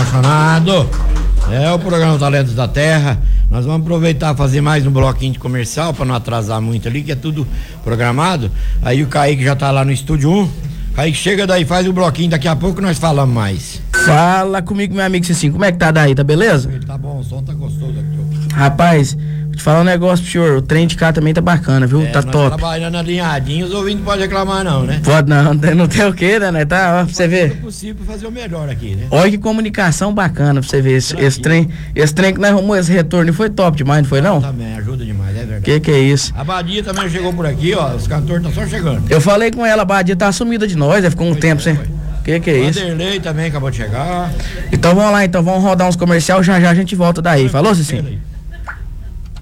apaixonado. É o programa Talentos da Terra. Nós vamos aproveitar e fazer mais um bloquinho de comercial para não atrasar muito ali, que é tudo programado. Aí o Kaique já tá lá no estúdio 1. Kaique, chega daí, faz o bloquinho, daqui a pouco nós falamos mais. Fala comigo, meu amigo Cicinho, como é que tá daí, tá beleza? Ele tá bom, o som tá gostoso aqui, ó. Rapaz, vou te falar um negócio pro senhor, o trem de cá também tá bacana, viu? Tá nós top. Trabalhando alinhadinho, os ouvintes não podem reclamar não, né? Pode não tem o que, né? Tá, ó, pra você ver. É possível fazer o melhor aqui, né? Olha que comunicação bacana pra você ver. Esse trem que nós arrumamos esse retorno foi top demais, não foi não? Também, ajuda demais, é verdade. Que é isso? A Badia também chegou por aqui, ó, os cantores estão só chegando. Eu falei com ela, a Badia tá sumida de nós, ficou um tempo sem. Que é isso? Vanderlei também acabou de chegar. Então vamos lá, vamos rodar uns comerciais, já a gente volta daí. Falou, Cicinho?